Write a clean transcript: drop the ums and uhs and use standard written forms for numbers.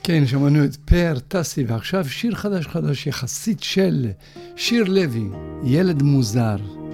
כן, שמענו את פאר טסי, ועכשיו שיר חדש יחסית של שיר לוי, ילד מוזר.